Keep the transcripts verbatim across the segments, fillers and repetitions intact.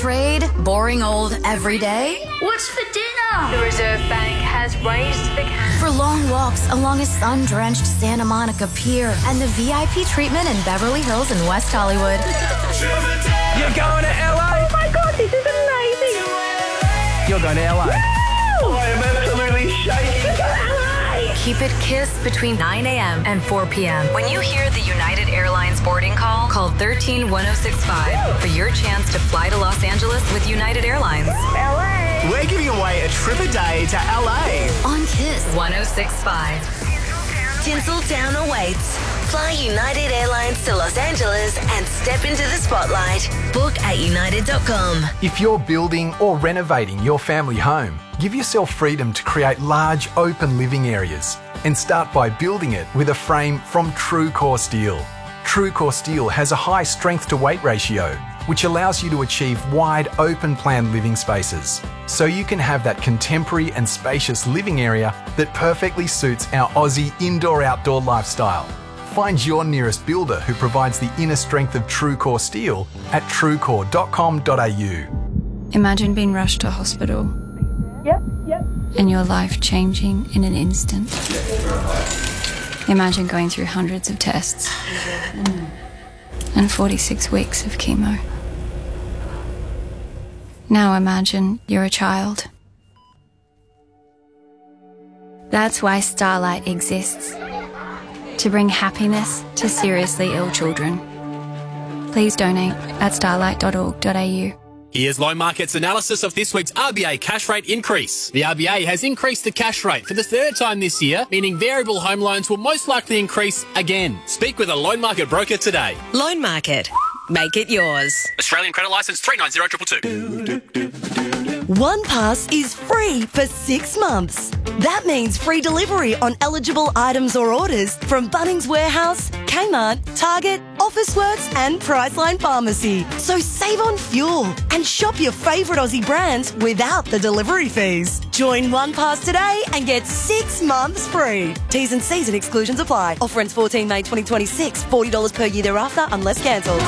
trade? Boring old every day? What's for dinner? The Reserve Bank has raised the cap. For long walks along a sun-drenched Santa Monica Pier and the V I P treatment in Beverly Hills and West Hollywood. You're going to L A? Oh my God, this is amazing. You're going to L A? Woo! I am absolutely shaking. Keep it KISS between nine a.m. and four p.m. When you hear the United Airlines boarding call, call one three one oh six five for your chance to fly to Los Angeles with United Airlines. L A. We're giving away a trip a day to L A. On KISS one oh six point five. Tinseltown awaits. Fly United Airlines to Los Angeles and step into the spotlight. Book at united dot com. If you're building or renovating your family home, give yourself freedom to create large open living areas and start by building it with a frame from TrueCore Steel. TrueCore Steel has a high strength to weight ratio, which allows you to achieve wide open plan living spaces, so you can have that contemporary and spacious living area that perfectly suits our Aussie indoor-outdoor lifestyle. Find your nearest builder who provides the inner strength of TrueCore Steel at truecore dot com dot a u. Imagine being rushed to hospital. Yep, yep. And your life changing in an instant. Imagine going through hundreds of tests and forty-six weeks of chemo. Now imagine you're a child. That's why Starlight exists. To bring happiness to seriously ill children. Please donate at starlight dot org dot a u. Here's Loan Market's analysis of this week's R B A cash rate increase. The R B A has increased the cash rate for the third time this year, meaning variable home loans will most likely increase again. Speak with a Loan Market broker today. Loan Market. Make it yours. Australian credit licence three nine zero two two two. OnePass is free for six months. That means free delivery on eligible items or orders from Bunnings Warehouse, Kmart, Target, Officeworks and Priceline Pharmacy. So save on fuel and shop your favourite Aussie brands without the delivery fees. Join OnePass today and get six months free. T's and C's and exclusions apply. Offer ends fourteen May twenty twenty-six. forty dollars per year thereafter unless cancelled.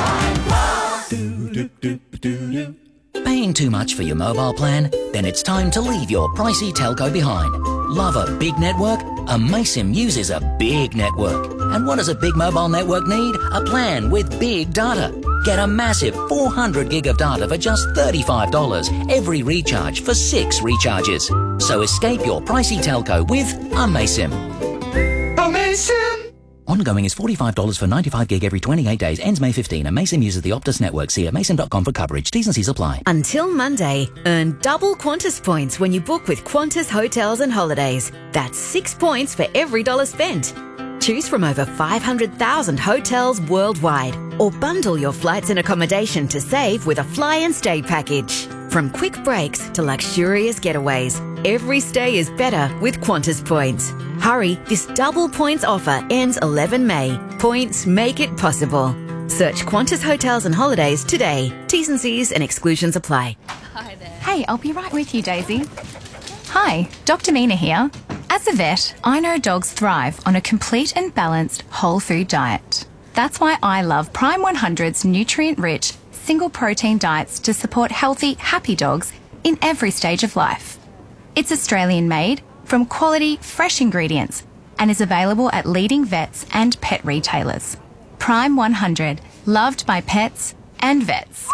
Paying too much for your mobile plan? Then it's time to leave your pricey telco behind. Love a big network? Amaysim uses a big network. And what does a big mobile network need? A plan with big data. Get a massive four hundred gig of data for just thirty-five dollars every recharge for six recharges. So escape your pricey telco with Amaysim. Amaysim! Ongoing is forty-five dollars for ninety-five gig every twenty-eight days. Ends May fifteenth. Amaysim uses the Optus network. See amaysim dot com for coverage. T's and C's apply. Until Monday, earn double Qantas points when you book with Qantas Hotels and Holidays. That's six points for every dollar spent. Choose from over five hundred thousand hotels worldwide, or bundle your flights and accommodation to save with a fly and stay package. From quick breaks to luxurious getaways, every stay is better with Qantas points. Hurry, this double points offer ends eleven May. Points make it possible. Search Qantas Hotels and Holidays today. T's and C's and exclusions apply. Hi there. Hey, I'll be right with you, Daisy. Hi, Doctor Mina here. As a vet, I know dogs thrive on a complete and balanced whole food diet. That's why I love Prime one hundred's nutrient-rich, single protein diets to support healthy, happy dogs in every stage of life. It's Australian made, from quality, fresh ingredients, and is available at leading vets and pet retailers. Prime one hundred, loved by pets and vets.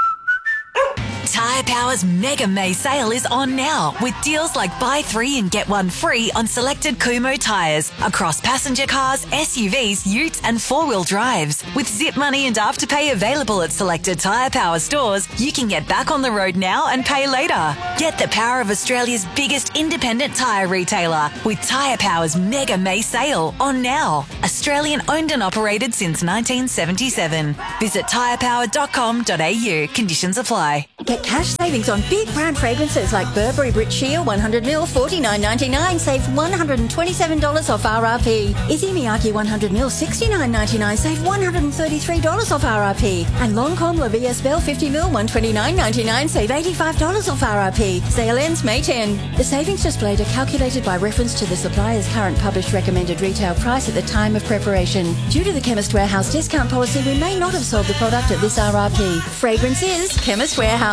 Tyre Power's Mega May sale is on now with deals like buy three and get one free on selected Kumo tyres across passenger cars, S U Vs, utes and four-wheel drives. With Zip Money and Afterpay available at selected Tyre Power stores, you can get back on the road now and pay later. Get the power of Australia's biggest independent tyre retailer with Tyre Power's Mega May sale on now. Australian owned and operated since nineteen seventy-seven. Visit tyre power dot com dot a u. Conditions apply. Get cash savings on big brand fragrances like Burberry Brit Sheer one hundred milliliters, forty-nine ninety-nine. Save one hundred twenty-seven dollars off R R P. Izzy Miyake one hundred milliliters, sixty-nine ninety-nine. Save one hundred thirty-three dollars off R R P. And Lancôme La Vie Belle fifty milliliters, one hundred twenty-nine ninety-nine. Save eighty-five dollars off R R P. Sale ends May tenth. The savings displayed are calculated by reference to the supplier's current published recommended retail price at the time of preparation. Due to the Chemist Warehouse discount policy, we may not have sold the product at this R R P. Fragrance is Chemist Warehouse.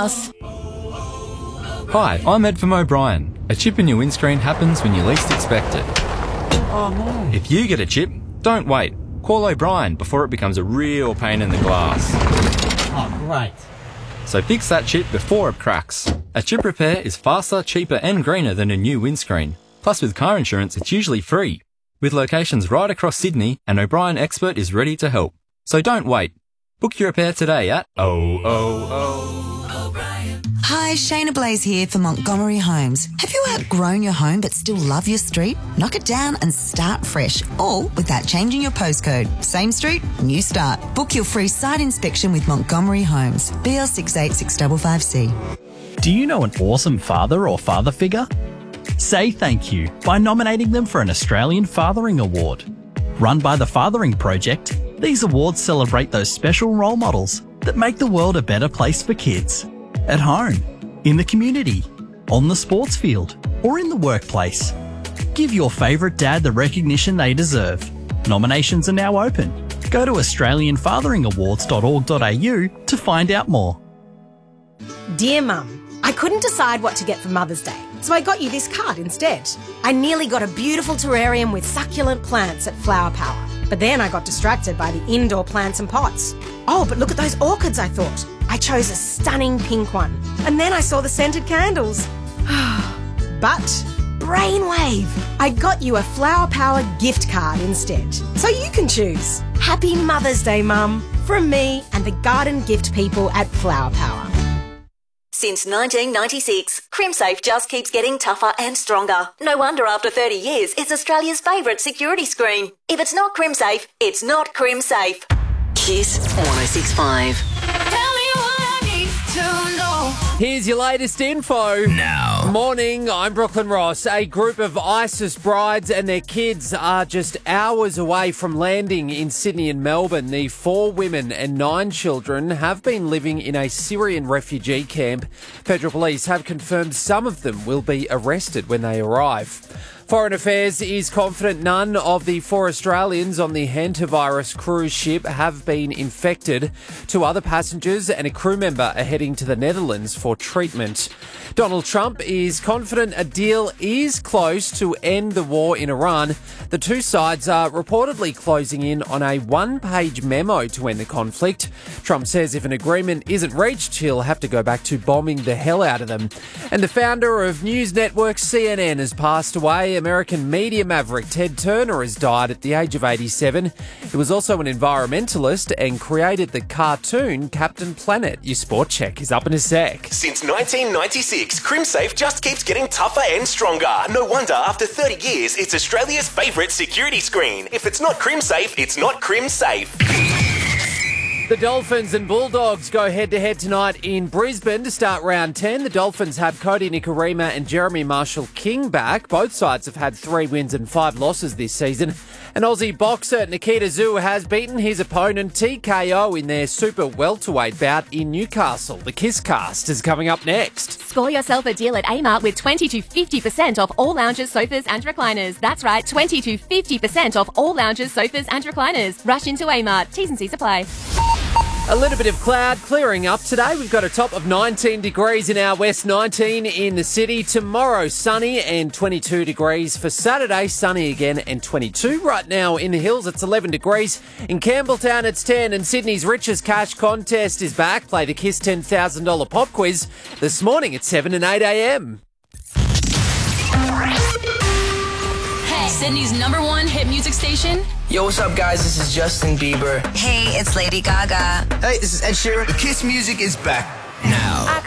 House. Hi, I'm Ed from O'Brien. A chip in your windscreen happens when you least expect it. Oh no. If you get a chip, don't wait. Call O'Brien before it becomes a real pain in the glass. Oh, great. So fix that chip before it cracks. A chip repair is faster, cheaper and greener than a new windscreen. Plus with car insurance, it's usually free. With locations right across Sydney, an O'Brien expert is ready to help. So don't wait. Book your repair today at oh oh oh. Hi, Shayna Blaze here for Montgomery Homes. Have you outgrown your home but still love your street? Knock it down and start fresh, all without changing your postcode. Same street, new start. Book your free site inspection with Montgomery Homes. B L six eight six five five C. Do you know an awesome father or father figure? Say thank you by nominating them for an Australian Fathering Award. Run by the Fathering Project, these awards celebrate those special role models that make the world a better place for kids. At home, in the community, on the sports field, or in the workplace. Give your favourite dad the recognition they deserve. Nominations are now open. Go to australian fathering awards dot org dot a u to find out more. Dear Mum, I couldn't decide what to get for Mother's Day, so I got you this card instead. I nearly got a beautiful terrarium with succulent plants at Flower Power, but then I got distracted by the indoor plants and pots. Oh, but look at those orchids, I thought. I chose a stunning pink one, and then I saw the scented candles. But, brainwave, I got you a Flower Power gift card instead, so you can choose. Happy Mother's Day, Mum, from me and the garden gift people at Flower Power. Since nineteen ninety-six, CrimSafe just keeps getting tougher and stronger. No wonder after thirty years, it's Australia's favourite security screen. If it's not CrimSafe, it's not CrimSafe. Kiss one oh six point five. Here's your latest info. Now. Morning, I'm Brooklyn Ross. A group of ISIS brides and their kids are just hours away from landing in Sydney and Melbourne. The four women and nine children have been living in a Syrian refugee camp. Federal police have confirmed some of them will be arrested when they arrive. Foreign Affairs is confident none of the four Australians on the hantavirus cruise ship have been infected. Two other passengers and a crew member are heading to the Netherlands for treatment. Donald Trump is confident a deal is close to end the war in Iran. The two sides are reportedly closing in on a one-page memo to end the conflict. Trump says if an agreement isn't reached, he'll have to go back to bombing the hell out of them. And the founder of news network C N N has passed away. American media maverick Ted Turner has died at the age of eighty-seven. He was also an environmentalist and created the cartoon Captain Planet. Your sport check is up in a sec. Since nineteen ninety-six, CrimSafe just keeps getting tougher and stronger. No wonder after thirty years, it's Australia's favourite security screen. If it's not CrimSafe, it's not CrimSafe. The Dolphins and Bulldogs go head-to-head tonight in Brisbane to start round ten. The Dolphins have Cody Nikorima and Jeremy Marshall-King back. Both sides have had three wins and five losses this season. An Aussie boxer, Nikita Zhu, has beaten his opponent T K O in their super welterweight bout in Newcastle. The Kiss Cast is coming up next. Score yourself a deal at Amart with twenty to fifty percent off all lounges, sofas and recliners. That's right, twenty to fifty percent off all lounges, sofas and recliners. Rush into Amart. T's and C's apply. A little bit of cloud clearing up today. We've got a top of nineteen degrees in our west, nineteen in the city. Tomorrow, sunny and twenty-two degrees. For Saturday, sunny again and twenty-two. Right now in the hills, it's eleven degrees. In Campbelltown, it's ten. And Sydney's Richest Cash Contest is back. Play the Kiss ten thousand dollars pop quiz this morning at seven and eight a.m. Hey, Sydney's number one hit music station. Yo, what's up, guys? This is Justin Bieber. Hey, it's Lady Gaga. Hey, this is Ed Sheeran. The Kiss music is back now.